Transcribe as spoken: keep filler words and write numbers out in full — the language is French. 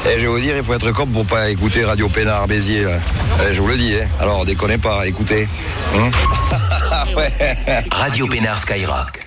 Et je vais vous dire, il faut être con pour pas écouter Radio Pénard Béziers, là. Eh, je vous le dis, hein. Alors, déconnez pas, écoutez. Hum ouais. Radio Pénard Skyrock.